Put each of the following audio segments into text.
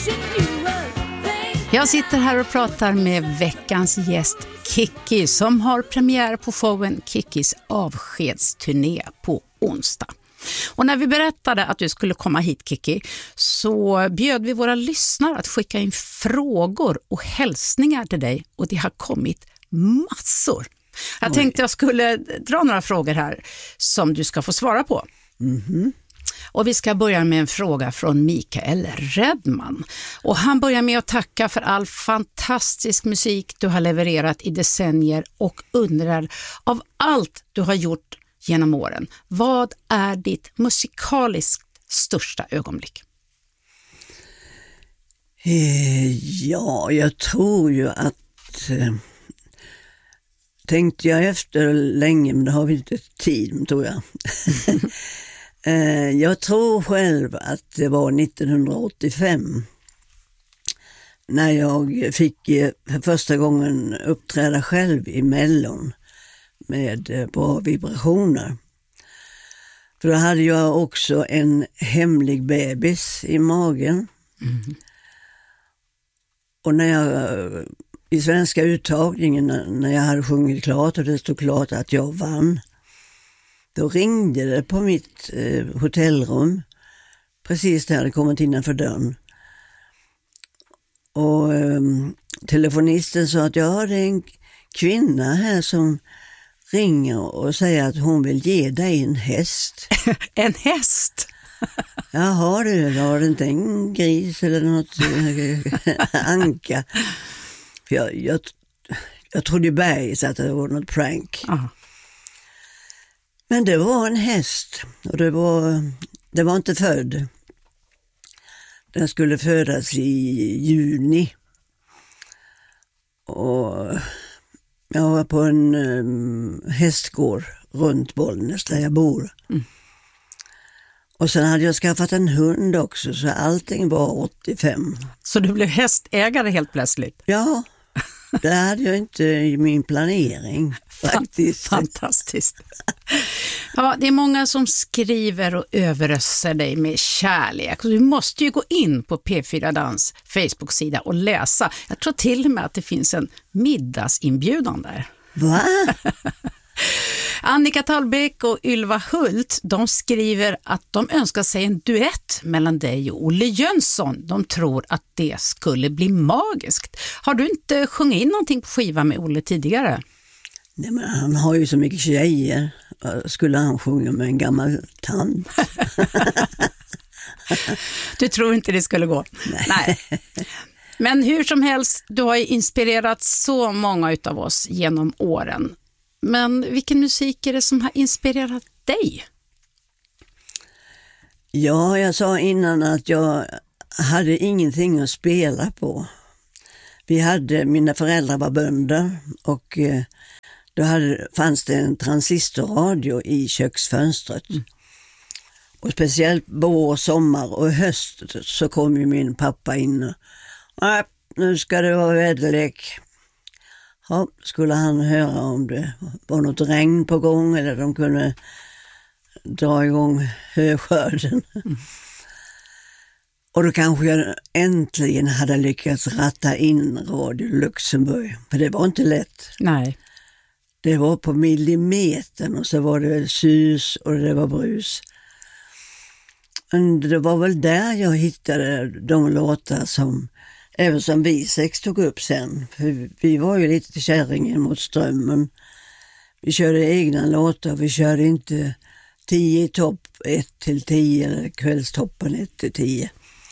Jag sitter här och pratar med veckans gäst Kikki som har premiär på showen Kikkis avskedsturné på onsdag. Och när vi berättade att du skulle komma hit, Kikki, så bjöd vi våra lyssnare att skicka in frågor och hälsningar till dig, och det har kommit massor. Jag tänkte jag skulle dra några frågor här som du ska få svara på. Och vi ska börja med en fråga från Mikael Redman. Och han börjar med att tacka för all fantastisk musik du har levererat i decennier och undrar, av allt du har gjort genom åren, vad är ditt musikaliskt största ögonblick? Ja, jag tror ju att tänkte jag efter länge, men det har vi inte tid, tror jag. Jag tror själv att det var 1985 när jag fick för första gången uppträda själv i Mellon med bra vibrationer. För då hade jag också en hemlig bebis i magen. Och när jag i svenska uttagningen, när jag hade sjungit klart och det stod klart att jag vann, då ringde det på mitt hotellrum precis där jag hade kommit innanför dörren. Och telefonisten sa att jag hade en kvinna här som ringer och säger att hon vill ge dig en häst. En häst? Jaha, du har det inte en gris eller något anka? För jag trodde i berget att det var något prank. Men det var en häst och det var inte född. Den skulle födas i juni. Och jag var på en hästgård runt Bollnäs där jag bor. Och sen hade jag skaffat en hund också, så allting var 85. Så du blev hästägare helt plötsligt? Ja, det hade jag inte i min planering faktiskt. Fantastiskt. Ja, det är många som skriver och överöser dig med kärlek. Du måste ju gå in på P4 Dans Facebook-sida och läsa. Jag tror till och med att det finns en middagsinbjudan där. Va? Annika Tallbeck och Ylva Hult, de skriver att de önskar sig en duett mellan dig och Olle Jönsson. De tror att det skulle bli magiskt. Har du inte sjungit in någonting på skiva med Olle tidigare? Nej, men han har ju så mycket tjejer. Skulle han sjunga med en gammal tant? Du tror inte det skulle gå? Nej. Men hur som helst, du har ju inspirerat så många utav oss genom åren. Men vilken musik är det som har inspirerat dig? Ja, jag sa innan att jag hade ingenting att spela på. Mina föräldrar var bönder och då fanns det en transistorradio i köksfönstret. Och speciellt vår, sommar och höst så kom ju min pappa in och nu ska det vara väderlek. Ja, skulle han höra om det var något regn på gång eller de kunde dra igång höskörden. Och då kanske jag äntligen hade lyckats ratta in Radio Luxemburg. För det var inte lätt. Nej. Det var på millimetern och så var det sus och det var brus. Men det var väl där jag hittade de låtar som även som vi sex tog upp sen. För vi var ju lite till kärringen mot strömmen. Vi körde egna låtar. Vi körde inte 10 i topp 1-10 eller kvällstoppen 1-10.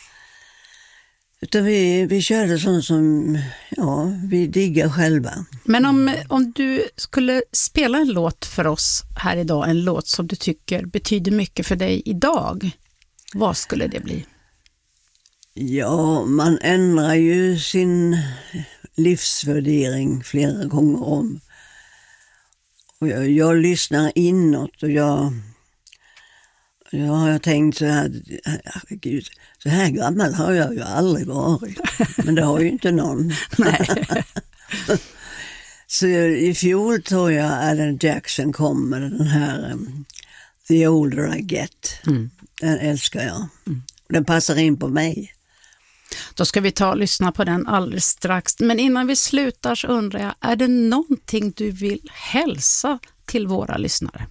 Utan vi körde sånt som vi diggar själva. Men om du skulle spela en låt för oss här idag, en låt som du tycker betyder mycket för dig idag, vad skulle det bli? Ja, man ändrar ju sin livsvärdering flera gånger om. Och jag lyssnar inåt och jag har tänkt så här, gud, så här gammal har jag ju aldrig varit. Men det har ju inte någon. Nej. Så i fjol tror jag Alan Jackson kom med den här The Older I Get. Den älskar jag. Den passar in på mig. Då ska vi ta och lyssna på den alldeles strax. Men innan vi slutar så undrar jag, är det någonting du vill hälsa till våra lyssnare?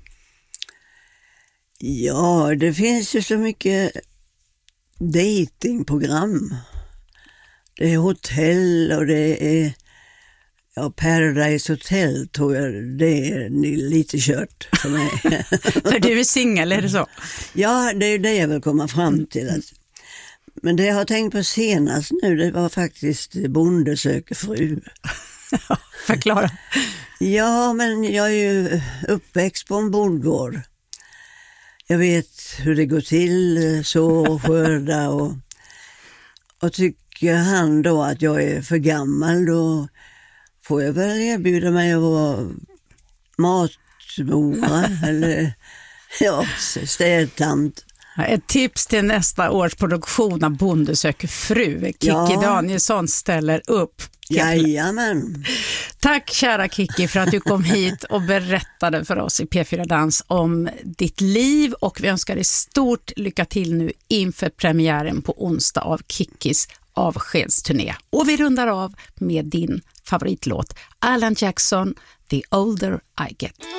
Ja, det finns ju så mycket datingprogram. Det är hotell och det är Paradise Hotel, tror jag. Det är lite kört för mig. För du är singel, är det så? Ja, det är det jag vill komma fram till. Men det jag har tänkt på senast nu, det var faktiskt Bonde söker fru. Förklara. Ja, men jag är ju uppväxt på en bondgård. Jag vet hur det går till, så skörda och tycker han då att jag är för gammal, då får jag väl erbjuda mig att vara matmora eller städtant. Ett tips till nästa års produktion av Bonde söker fru. Kikki Danielsson ställer upp. Jajamän. Tack kära Kikki för att du kom hit och berättade för oss i P4 Dans om ditt liv, och vi önskar dig stort lycka till nu inför premiären på onsdag av Kikkis avskedsturné. Och vi rundar av med din favoritlåt, Alan Jackson, The Older I Get.